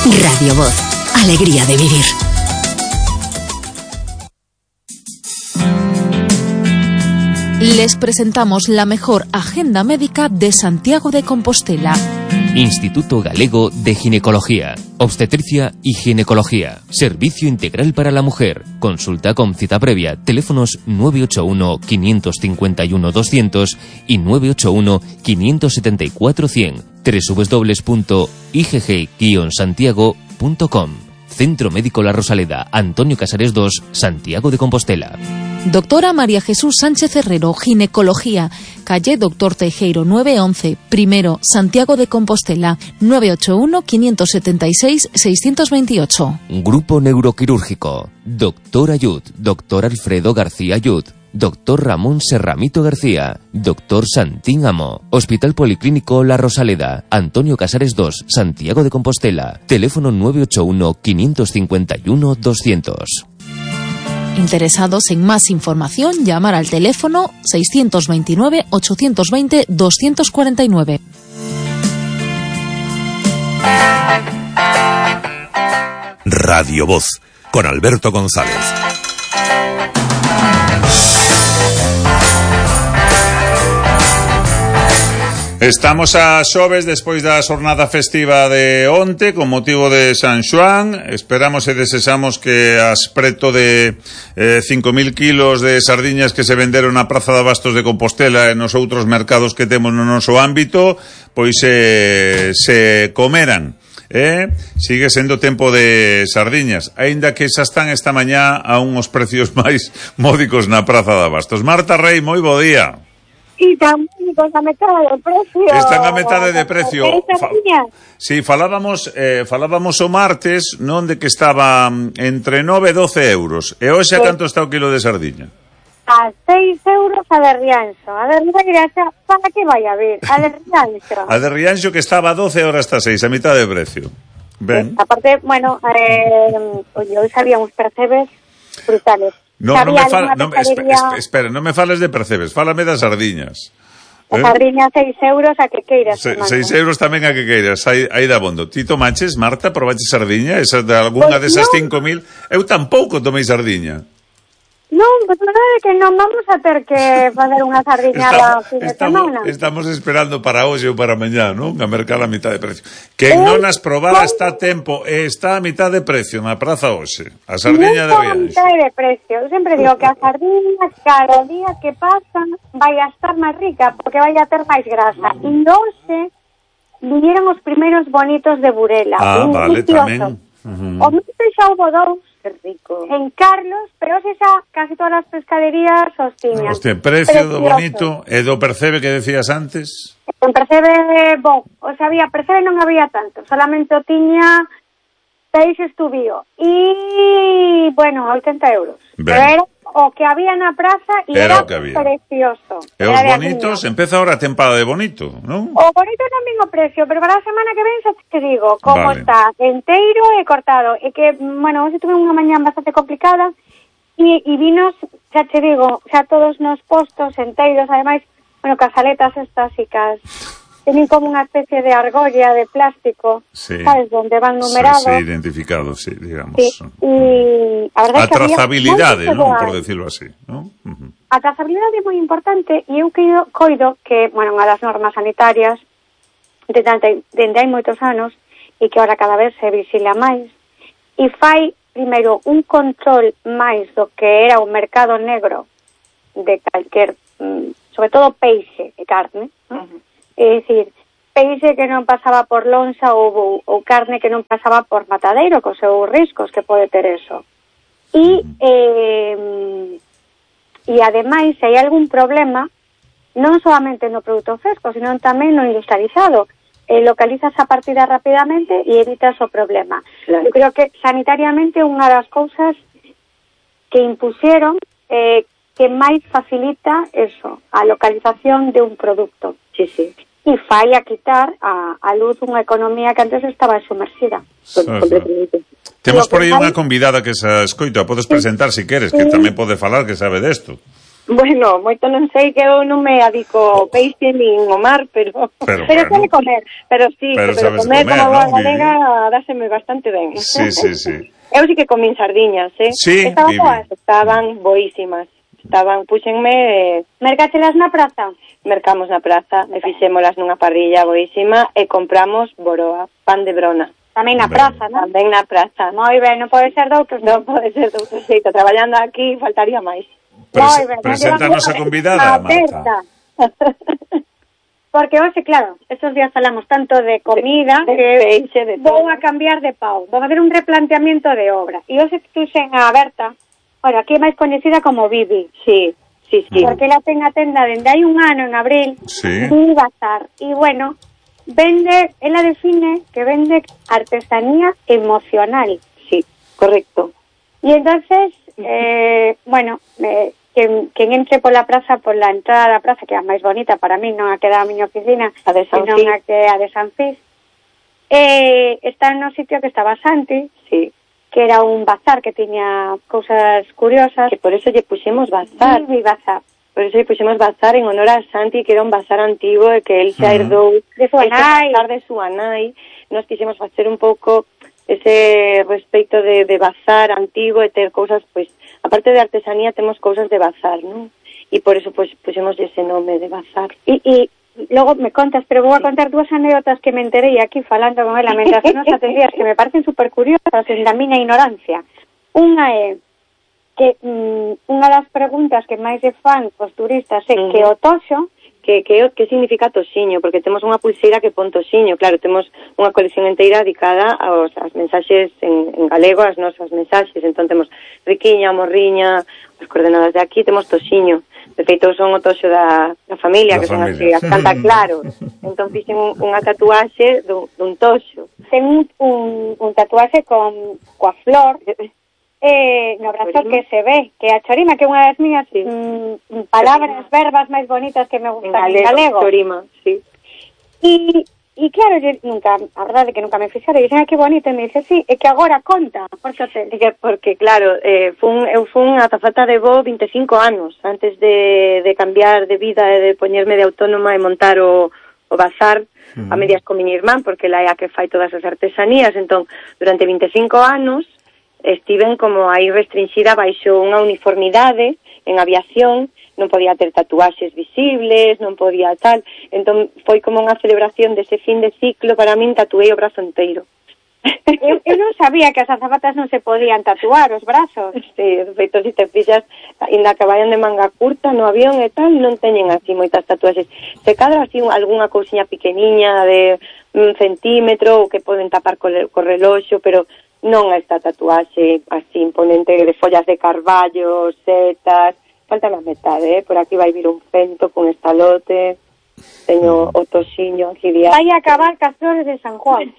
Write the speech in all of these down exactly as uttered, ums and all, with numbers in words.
Radio Voz, alegría de vivir. Les presentamos la mejor agenda médica de Santiago de Compostela. Instituto Galego de Ginecología, Obstetricia y Ginecología. Servicio integral para la mujer. Consulta con cita previa. Teléfonos nueve ocho uno, cinco cinco uno, doscientos y nueve ocho uno, cinco siete cuatro, cien. doble u doble u doble u punto i g g guion santiago punto com. Centro Médico La Rosaleda, Antonio Casares dos, Santiago de Compostela. Doctora María Jesús Sánchez Herrero, Ginecología, calle Doctor Teijeiro nueve once, primero, Santiago de Compostela, nueve ocho uno, cinco siete seis, seis dos ocho. Grupo Neuroquirúrgico, Doctor Ayud, Doctor Alfredo García Ayud, Doctor Ramón Serramito García, Doctor Santín Amo, Hospital Policlínico La Rosaleda, Antonio Casares dos, Santiago de Compostela, teléfono nueve ocho uno, cinco cinco uno, doscientos. Interesados en más información, llamar al teléfono seiscientos veintinueve, ochocientos veinte, doscientos cuarenta y nueve. Radio Voz, con Alberto González. Estamos a xoves despois da xornada festiva de onte con motivo de San Xoán. Esperamos e desexamos que as preto de eh, cinco mil kilos de sardiñas que se venderon na Praza de Abastos de Compostela e nos outros mercados que temos no noso ámbito pois eh, se comeran. Eh? Sigue sendo tempo de sardiñas, aínda que xa están esta mañá a uns precios máis módicos na Praza de Abastos. Marta Rei, moi bo día. E están a metade de precio. Están a metade de precio. Fa sí, falábamos eh, falábamos o martes, non, de que estaba entre nove e doce euros. E hoxe a canto está o kilo de sardiña? A seis euros a de Rianxo. A de Rianxo, para que vai a ver? A de Rianxo. A de Rianxo que estaba a doce euros hasta seis, a mitad de precio. Ben. Pues, aparte, bueno, eh, hoy sabía uns percebes brutales. No, non me fala, no, espera, espera, non me fales de percebes, fálame das sardiñas. A eh? sardiña seis euros a que queiras. Se, seis euros tamén a que queiras, aí, aí da bondo. Ti tomaches, Marta, probaches sardiña? Esa de alguna pues desas no. cinco mil? Eu tampouco tomei sardiña. Non, pues non é que non vamos a ter que fazer unha sardiñada fin de estamos, semana. Estamos esperando para hoxe ou para mañá, non? A mercar a mitad de precio. Que eh, non as probara está a tempo e está a mitad de precio na praza hoxe. A sardiña de Rianxo. A mitad de precio. Eu sempre digo que a sardiña cada día que pasa vai a estar máis rica porque vai a ter máis grasa. E hoxe viñeron os primeiros bonitos de Burela. Ah, vale, tamén. Uh-huh. O mío xa houve dous. Rico. En Carlos, pero se xa casi todas as pescaderías os tiñan. Hostia, precio do bonito e do percebe que decías antes? En percebe, bon, o sea, había percebe non había tanto, solamente o tiña seis estubío e, bueno, oitenta euros. Ben. Pero era o que había na praza e era, era precioso. E os bonitos, empeza ahora a tempada de bonito, non? O bonito tamén o precio, pero para a semana que ven xa te digo como vale. Está enteiro e cortado. E que, bueno, hoxe tuve unha mañá bastante complicada e, e vinos, xa te digo, xa todos nos postos enteiros, ademais, bueno, casaletas estas e cas... Tienen como unha especie de argolla de plástico, sí. ¿Sabes? Donde van numerados. Sí, sí, identificados, sí, digamos. Sí. Y a verdade a que trazabilidade, non? Por decirlo así, non? Uh-huh. A trazabilidade é moi importante e eu coido, coido que, bueno, unha das normas sanitarias dende, dende hai moitos anos e que ahora cada vez se visila máis e fai, primeiro, un control máis do que era o mercado negro de calquer, sobre todo peixe e carne, non? Uh-huh. É dicir, peixe que non pasaba por lonxa ou, ou carne que non pasaba por matadeiro, cos seus riscos que pode ter eso. E, eh, e ademais, se hai algún problema, non solamente no produto fresco, sino tamén no industrializado, eh, localizas a partida rapidamente e evitas o problema. Claro. Eu creo que sanitariamente unha das cousas que impusieron eh, que máis facilita eso, a localización de un produto. Sí, sí. E fai a quitar a, a luz unha economía que antes estaba sumerxida. Temos por aí unha convidada que se escoita, podes presentar se si queres, que tamén pode falar, que sabe desto. Bueno, moito non sei, que eu non me adico ao peixe nin ao mar, pero Pero, pero bueno. sabe comer. Pero sí, Pero pero, sabes comer, comer, como boa ¿no, galega, dáseme bastante ben. Sí, sí, sí. Eu sí que comín sardiñas, eh? Sí, Estaban Vivi. boas, estaban boísimas. Estaban, puxenme, eh, Mercáchelas na praza? mercamos na praza, e fixémolas nunha parrilla boísima e compramos boroa, pan de brona. Tamén na Ben. praza, non? Tamén na praza. Moi ben, non pode ser doutros. Non pode ser de outro xeito. Traballando aquí faltaría máis. Moi Prese- ben, Preséntanos a convidada, Marta. Porque hoxe, claro, estos días falamos tanto de comida De que peixe, de vou todo. a cambiar de pau. Vou a ver un replanteamiento de obra. E hoxe puxen a Berta, ora, aquí é máis coñecida como Bibi, Sí, sí, sí. porque ela ten a tenda dende hai un ano en abril, Sí. un bazar. E bueno, vende, ela define que vende artesanía emocional. Sí, correcto. Y entonces, eh, bueno, eh, quen, quen entre pola praza, pola entrada da praza, que é a máis bonita para mí, non a que dá a miña oficina, A de San senón Fis. a que é a de San Fis, eh, está no sitio que estaba Santi, Sí. que era un bazar que tiña cousas curiosas. Que por eso lle puxemos bazar. Mi bazar. Por eso lle puxemos bazar en honor a Santi, que era un bazar antigo e que el xa Ujú. herdou De súa ese nai. bazar de súa nai. Nos quixemos facer un pouco ese respecto de, de bazar antigo e ter cousas, pois, aparte de artesanía, temos cousas de bazar, non? E por eso, pois, puxemos ese nome de bazar. E, e logo me contas, pero vou a contar dúas anécdotas que me enterei aquí falando con ela mentras que nos atendías, que me parecen super curiosas en da miña ignorancia. Unha é que mm, unha das preguntas que máis se fan os turistas é Ujú. que o toxo, Que, que, que significa toxiño, porque temos unha pulseira que pon toxiño, claro, temos unha colección inteira dedicada aos as mensaxes en, en galego, as nosas mensaxes, entón temos riquiña, morriña, as coordenadas de aquí, temos toxiño, de feito son o toxo da, da familia, Da que son familia. así, as canta claro, entón fixen un, unha tatuaxe dun, dun toxo. ten un, un, un tatuaxe con coa flor eh, no brazo Chorima. que se ve, que a chorima, que é unha das miñas Sí. mm, palabras, verbas máis bonitas que me En gustan galego, en galego. chorima, sí. E, e claro, yo nunca, a verdade é que nunca me fixera, e dixen, ah, que bonito, e me dice, sí, é que agora conta, porque hotel. Porque, porque claro, eh, fun, eu fun azafata de voo vinte e cinco anos antes de, de cambiar de vida e de poñerme de autónoma e montar o, o bazar a medias con miña irmán, porque ela é a que fai todas as artesanías. Entón, durante vinte e cinco anos estiven como aí restringida baixo unha uniformidade en aviación, non podía ter tatuaxes visibles, non podía tal. Entón, foi como unha celebración dese fin de ciclo, para min tatuei o brazo inteiro. Eu, eu non sabía que as azafatas non se podían tatuar os brazos. Sí, de feito, se te fixas, ainda que vayan de manga curta no avión e tal, non teñen así moitas tatuaxes. Se cadra así algunha cousiña pequeniña de un centímetro ou que poden tapar co, co reloxo, pero non esta tatuaxe así imponente de follas de carballo, setas. Falta a metade, eh? Por aquí vai vir un fento con estalote. Teño o toxiño aquí diario. Vai a acabar cas flores de San Juan.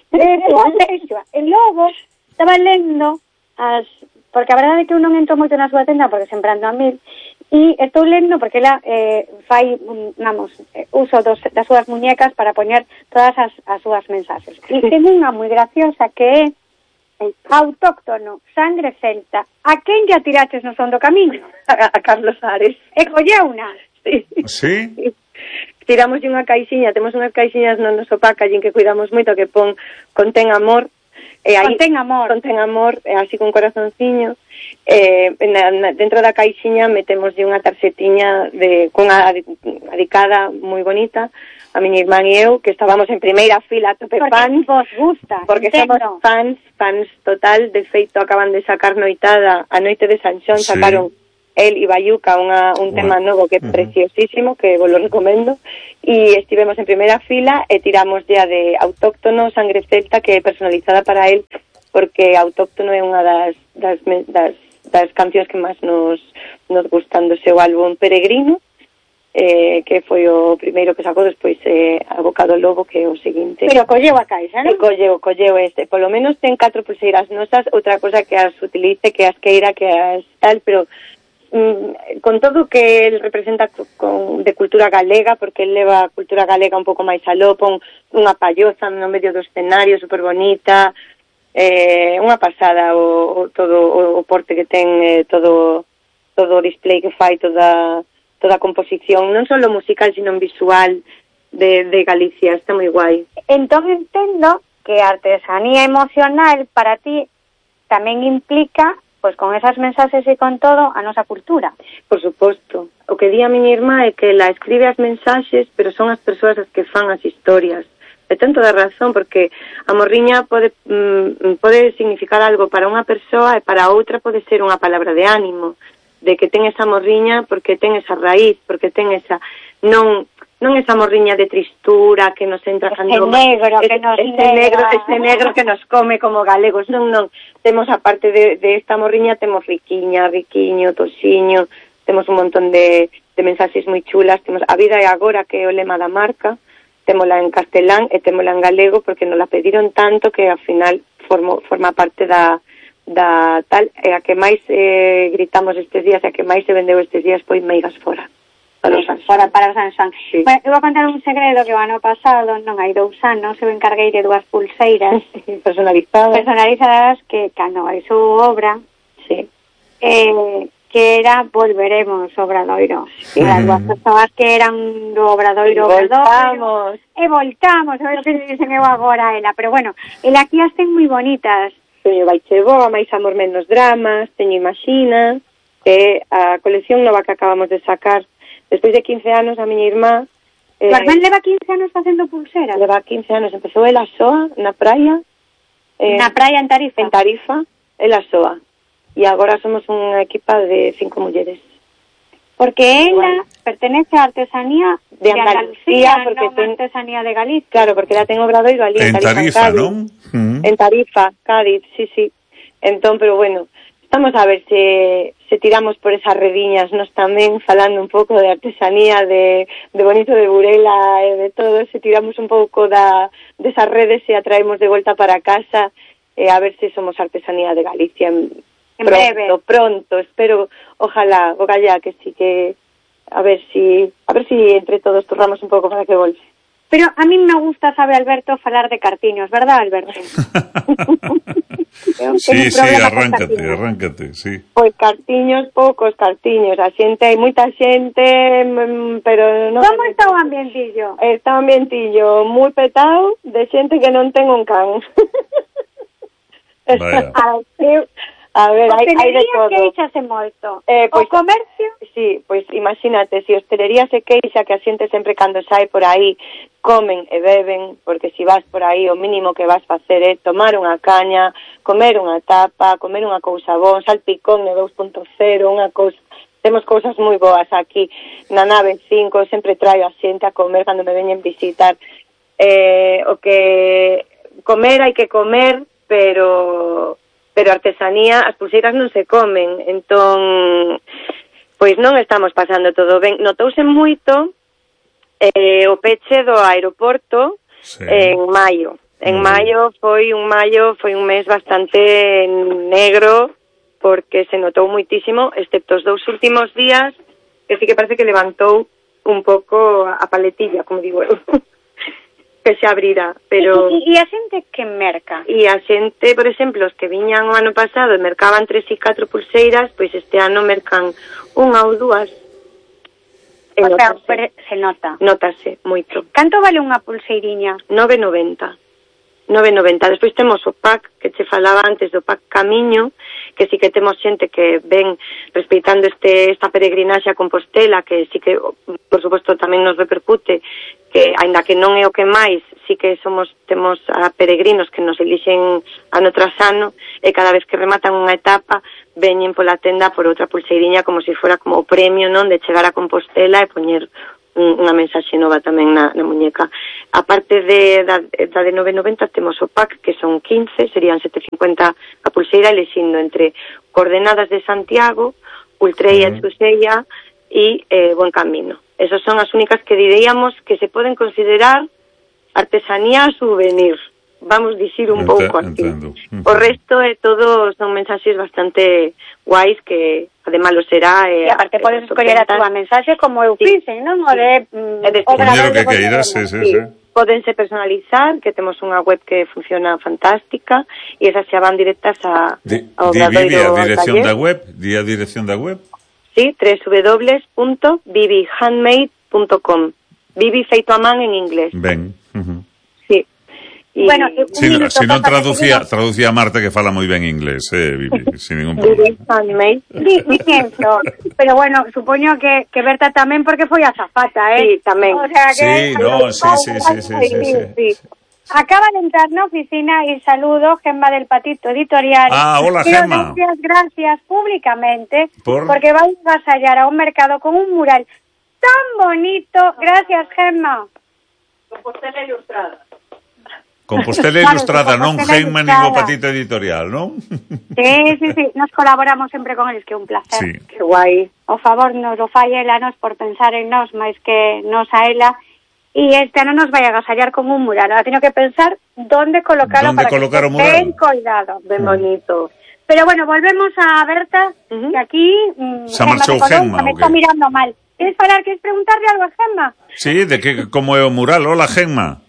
E logo estaba lendo as, porque a verdade é que eu non entro moito na súa tenda porque sempre ando a mil, e estou lendo porque ela eh, fai, vamos, eh, uso dos, das súas muñecas para poñer todas as, as súas mensaxes. E ten unha moi graciosa que é autóctono, sangre celta. A quen lle atiraches no son do camiño? A, a Carlos Ares. E colleuna. Sí. Sí? Tiramos unha caixiña, temos unhas caixiñas no noso packaging que cuidamos moito, que pon contén amor. E aí, Contén amor. Contén amor, e así con corazonciño. Eh, na, na, dentro da caixiña metemos unha tarxetiña de, cunha adicada moi bonita, a miña irmán e eu, que estábamos en primeira fila a tope Porque fans. vos gusta. Porque entendo. somos fans, fans total. De feito, acaban de sacar noitada a noite de San Xón, Sí. sacaron el e Bayuca unha, un Bueno. tema novo que é Uh-huh. preciosísimo, que vos lo recomendo, e estivemos en primeira fila e tiramos ya de Autóctono, Sangre Celta, que é personalizada para él, porque Autóctono é unha das, das, das, das cancións que máis nos, nos gustan do seu álbum Peregrino, eh, que foi o primeiro que sacou, despois eh, A Boca do Lobo, que é o seguinte. Pero colleu a caixa, E non? colleu, colleu este. Polo menos ten catro pulseiras nosas, outra cosa que as utilice, que as queira, que as tal, pero mm, con todo que el representa con, de cultura galega, porque el leva a cultura galega un pouco máis aló, pon unha palloza no medio do escenario, super bonita, eh, unha pasada o, o todo o, o porte que ten, eh, todo todo o display que fai, toda toda a composición, non só musical, sino visual de, de Galicia, está moi guai. Entón entendo que a artesanía emocional para ti tamén implica, pois con esas mensaxes e con todo, a nosa cultura. Por suposto. O que di a miña irmá é que ela escribe as mensaxes, pero son as persoas as que fan as historias. E ten toda a razón, porque a morriña pode, mm, pode significar algo para unha persoa e para outra pode ser unha palabra de ánimo, de que ten esa morriña porque ten esa raíz, porque ten esa... non non esa morriña de tristura que nos entra ese negro que nos ese negro, ese negro que nos come como galegos. Non, non. Temos, aparte de, de esta morriña, temos riquiña, riquiño, tosiño, temos un montón de, de mensaxes moi chulas. Temos A vida é agora, que é o lema da marca, témola en castelán e témola en galego porque nos la pediron tanto que ao final formo, forma parte da, da tal, e a que máis eh, gritamos estes días, e a que máis se vendeu estes días foi Meigas Fora. Para, sí, para, para o San Xoan. Sí. Bueno, eu vou contar un segredo que o ano pasado, non hai dous anos, eu encarguei de dúas pulseiras personalizadas personalizadas que cando hai súa obra, sí. eh, que era Volveremos Obradoiro. Sí. As dúas persoas que eran do Obradoiro voltamos. E voltamos, é o que dicen eu agora a ela. Pero bueno, ela aquí as ten moi bonitas. Teño Baiche Boa, máis amor menos dramas, teño Imagina, que a colección nova que acabamos de sacar. Despois de quince anos, a miña irmá... Eh, Carmen leva quince anos facendo pulseras? Leva quince anos, empezou ela soa, na praia. Eh, na praia en Tarifa? En Tarifa, ela soa. E agora somos unha equipa de cinco mulleres. Porque ela bueno. pertenece á artesanía de, de Andalucía, Andalucía porque non ten... artesanía de Galicia. Claro, porque ela ten obradoiro ali en, en Tarifa, Tarifa, non? Uh-huh. En Tarifa, Cádiz, sí, sí. Entón, pero bueno, estamos a ver se, se tiramos por esas rediñas, nos tamén falando un pouco de artesanía, de, de Bonito de Burela e de todo, se tiramos un pouco da, desas redes e atraemos de volta para casa, e a ver se somos artesanía de Galicia en, en pronto, breve. pronto, espero, ojalá, ojalá que sí que, a ver si, a ver si entre todos turramos un pouco para que volve. Pero a mí me gusta, sabe Alberto, falar de cartiños, verdad, Alberto? Sí, sí, arráncate, arráncate, sí. Pois cartiños, poucos cartiños, a xente, hai moita xente, pero non... Como está o ambientillo? Está o ambientillo moi petado de xente que non ten un can. Vaya. A ver, hai, hai de todo. Hostelería queixase moito. Eh, pois, o comercio? Sí, pois imagínate, se hostelería se queixa que a xente sempre cando sai por aí comen e beben, porque se vas por aí o mínimo que vas facer é tomar unha caña, comer unha tapa, comer unha cousa boa, salpicón de dos punto cero, unha cousa... Temos cousas moi boas aquí na nave cinco, sempre traio a xente a comer cando me veñen visitar. Eh, o que comer hai que comer, pero... pero artesanía, as pulseiras non se comen, entón, pois non estamos pasando todo ben. Notouse moito eh, o peche do aeroporto sí. en maio. En mm. maio foi un maio, foi un mes bastante negro, porque se notou moitísimo, excepto os dous últimos días, que sí que parece que levantou un pouco a paletilla, como digo eu. Que se abrira, pero... E, e, e a xente que merca? E a xente, por exemplo, os que viñan o ano pasado e mercaban tres e catro pulseiras, pois este ano mercan unha ou dúas. E o sea, se nota. Notase, moito. Canto vale unha pulseiriña? nove noventa. nove noventa. Despois temos o pack que che falaba antes do pack Camiño, que sí que temos xente que ven respeitando este esta peregrinaxe a Compostela, que sí que, por suposto, tamén nos repercute, que, aínda que non é o que máis, sí que somos temos a peregrinos que nos elixen ano tras ano, e cada vez que rematan unha etapa, veñen pola tenda por outra pulseiriña como se fora como o premio, non, de chegar a Compostela e poñer unha mensaxe nova tamén na, na muñeca. A parte de, da, da de nove noventa temos o pack, que son quince, serían sete cincuenta a pulseira, elixindo entre Coordenadas de Santiago, Ultreia, uh-huh. Chusella e eh, Buen Camino. Esas son as únicas que diríamos que se poden considerar artesanía souvenir. Vamos dicir un Ent- pouco así. Uh-huh. O resto é todo son mensaxes bastante guais que además lo será. E eh, aparte podes escoller a túa mensaxe como eu sí. fixe, non? O de... Mm, é o que queiras, sí, sí, sí. Pódense personalizar, que temos unha web que funciona fantástica, e esas xa van directas a, di, ao di, Obradoiro a dirección taller. da web, di a dirección da web. Sí, doble u doble u doble u punto bibi handmade punto com. Bibi feito a man en inglés. Ben. Uh-huh. Sí. Y... Bueno, si, no, si non traducía, traducía a Marta, que fala moi ben inglés, eh, Bibi, sin ningún problema. Bibi handmade. Sí, sí, eso. Pero bueno, supoño que, que Berta tamén, porque foi azafata, eh? Sí, tamén. O sea que... Sí, no, sí, sí, sí, sí, sí, sí, sí. sí. Acaba de entrar na oficina y saludo Gemma del Patito Editorial. Ah, hola, Quiero Gemma. Gracias, gracias públicamente ¿Por? porque vais a vasallar a un mercado con un mural tan bonito. Gracias, Gemma. Compostela ilustrada. Compostela Claro, ilustrada, non Compostela Gemma nin o ilustrada. Patito Editorial, non? Sí, sí, sí, nos colaboramos sempre con eles, que é un placer. Sí. Que guai. O favor nos lo fai ela, nos por pensar en nós máis que nos a ela. E este ano nos vai a agasallar con un mural. Ahora teño que pensar dónde colocarlo ¿Dónde para colocar que o mural? ben coidado. Ben bonito. Pero bueno, volvemos a Berta, Uh-huh. que aquí mm, Se marchou Gemma Gemma, me ¿o está qué? mirando mal. Queres falar, queres preguntarle algo a Gemma? Sí, de que como é o mural. Hola, Gemma.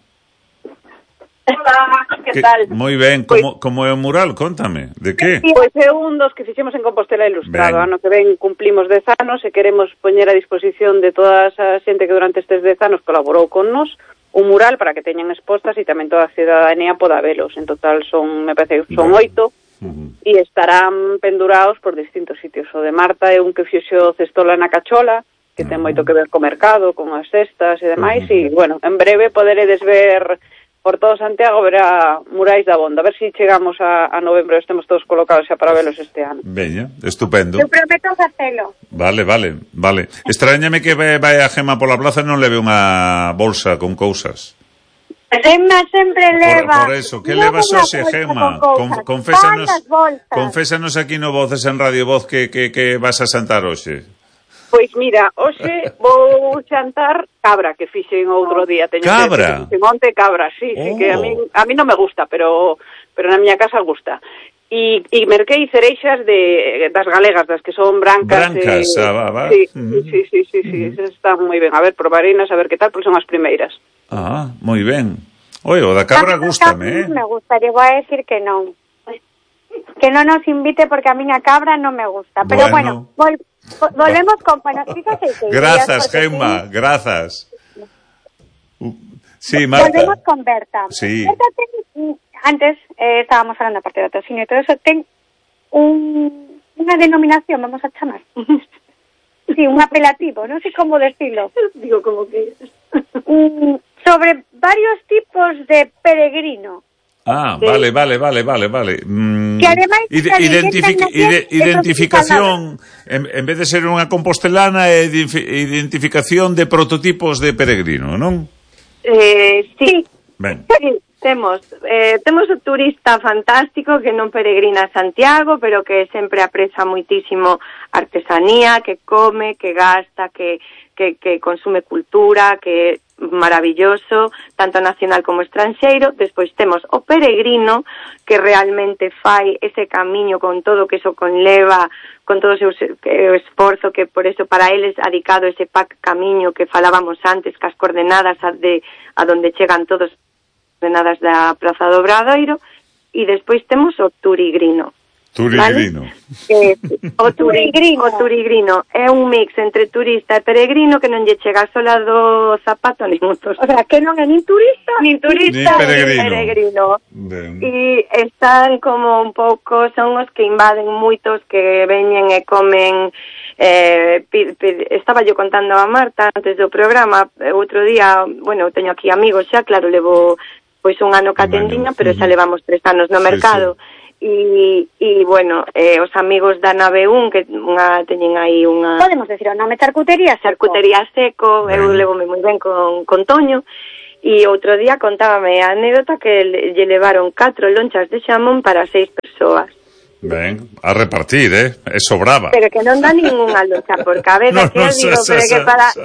Hola, que, Que, tal? moi ben, como, como é o mural? Contame, de que? Pois é un dos que fixemos en Compostela Ilustrado. Ben. Ano que ven cumplimos dez anos e queremos poñer a disposición de toda a xente que durante estes dez anos colaborou con nos un mural para que teñan expostas e tamén toda a cidadanía poda velos. En total son, me parece que son Ben. oito Uh-huh. e estarán pendurados por distintos sitios. O de Marta é un que fixo Cestola na Cachola, que ten moito que ver co mercado, con as cestas e demais, Uh-huh. e, bueno, en breve poderedes ver por todo Santiago, verá murais da Bonda. A ver se si chegamos a, a novembro e estemos todos colocados xa para velos este ano. Veña, estupendo. Eu prometo facelo. Vale, vale, vale. Extrañame que vai, vai a Gemma pola plaza e non leve unha bolsa con cousas. Gemma sempre leva. Por, por eso, que levas hoxe, Gemma? Con, confésanos, confésanos aquí no Voces en Radio Voz que, que, que vas a xantar hoxe. Pois mira, hoxe vou xantar cabra que fixen outro día. Teño Cabra? Que, monte cabra, sí, sí, Oh. que a mí, a mí non me gusta, pero pero na miña casa gusta. E, e merquei cereixas de, das galegas, das que son brancas. Brancas, eh, ah, va, va. Sí, Mm. sí, sí, sí, sí, mm. Esas están moi ben. A ver, probareinas, a ver que tal, porque son as primeiras. Ah, moi ben. Oi, o da cabra gústame, eh? Me gusta, lle vou a decir que non. Que non nos invite porque a miña cabra non me gusta. Pero Bueno. bueno, vol, vol, volvemos con... Bueno, fíjate que... Grazas, Gemma, grazas. Uh, Sí, Marta. Volvemos con Berta. Sí. Berta ten, antes eh, estábamos falando aparte de patrocinio e todo eso, ten un, unha denominación, vamos a chamar. Sí, un apelativo, non sei como decirlo. Digo, como que... Mm, sobre varios tipos de peregrino. Ah, vale, vale, vale, vale, vale. Mm, Que ademais ide- a identific- leyenda ide- nación identificación, en, en vez de ser unha compostelana, é identifi- identificación de prototipos de peregrino, non? Eh, sí, Ben. sí, temos eh, temos o turista fantástico que non peregrina a Santiago, pero que sempre apreza moitísimo artesanía, que come, que gasta, que, que, que consume cultura, que é maravilloso, tanto nacional como estranxeiro. Despois temos o peregrino, que realmente fai ese camiño con todo o que eso conleva, con todo o seu o esforzo, que por eso para eles ha dedicado ese pac camiño que falábamos antes, cas coordenadas a, de, a donde chegan todos coordenadas da Praza do Obradoiro. E despois temos o turigrino. Turigrino. Eh, o, turi, Turigrino. o turigrino é un mix entre turista e peregrino que non lle chega a sola do zapato nin motos. O sea, que non é nin turista, Nin turista, Nin peregrino. nin peregrino. Ben. E están como un pouco, son os que invaden moitos, que veñen e comen. Eh, pi, pi, estaba yo contando a Marta antes do programa, eh, outro día, bueno, teño aquí amigos xa, claro, levo pois un ano ca Un año. tendina, pero xa Uh-huh. levamos tres anos no Sí, mercado. E, e bueno, eh, os amigos da nave un, que unha, teñen aí unha podemos decir o nome, charcutería seco. charcutería seco, eu Ben. levome moi ben con, con Toño. E outro día contábame a anécdota que le, lle levaron catro lonchas de xamón para seis persoas. Ben, a repartir, eh? É sobraba. Pero que non dá ninguna loncha por No, cabeza, que no, eu digo, xa, pero xa, que xa, para... xa.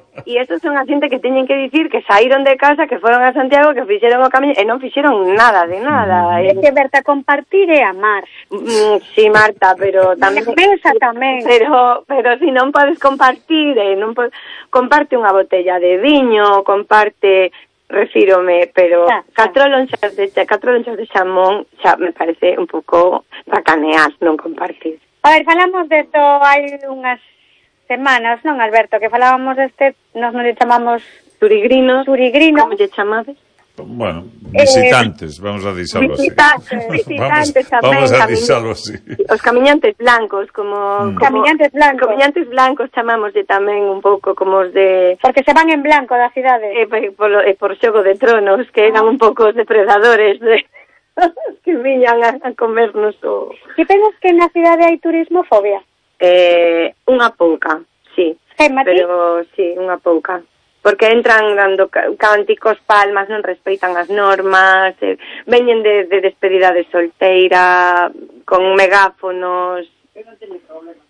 E estos son a xente que teñen que dicir que saíron de casa, que foron a Santiago, que fixeron o camiño, e non fixeron nada, de nada. É E, que Berta, compartir é amar. mm, sí, Marta, pero tamén... Pensa tamén. Pero, pero si non podes compartir, eh, non podes, comparte unha botella de viño, comparte, refírome, pero Xa, xa. catro lonchas de catro lonchas de xamón xa me parece un pouco sacanear, non compartir. A ver, falamos de to hai unhas semanas, non, Alberto, que falábamos deste, nos non lle chamamos Turigrinos. Turigrinos. Como lle chamades? Bueno, visitantes, eh, vamos a dixalo así. Visitantes, visitantes vamos, tamén. vamos a dixalo así. Os camiñantes blancos, como... Mm. como camiñantes blancos. Camiñantes blancos chamamoslle tamén un pouco como os de... Porque se van en blanco da cidade. E eh, por, eh, por Xogo de Tronos, que eran un pouco os depredadores de... que viñan a, a comernos o... Que pensas que na cidade hai turismofobia? Eh, unha pouca, sí. Hey, pero sí, unha pouca. Porque entran dando cánticos, palmas, non respeitan as normas, eh, veñen de, de despedida de solteira, con megáfonos.